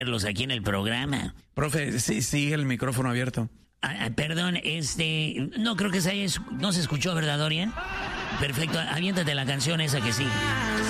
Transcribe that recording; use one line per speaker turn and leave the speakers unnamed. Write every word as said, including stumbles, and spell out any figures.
verlos aquí en el programa.
Profe, sí, sigue el micrófono abierto.
Ah, ah, perdón, este... No creo que se haya... No se escuchó, ¿verdad, Dorian? Perfecto, aviéntate la canción esa que sí.